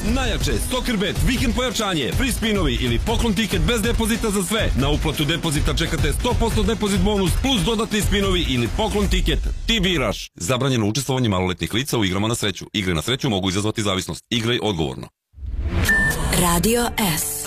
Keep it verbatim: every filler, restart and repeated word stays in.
Najjače, Soccerbet, vikend pojačanje, free spinovi ili poklon tiket bez depozita za sve. Na uplatu depozita čekate sto posto depozit bonus plus dodatni spinovi ili poklon tiket. Ti biraš. Zabranjeno učestvovanje maloletnih lica u igrama na sreću. Igre na sreću mogu izazvati zavisnost. Igraj odgovorno. Radio S.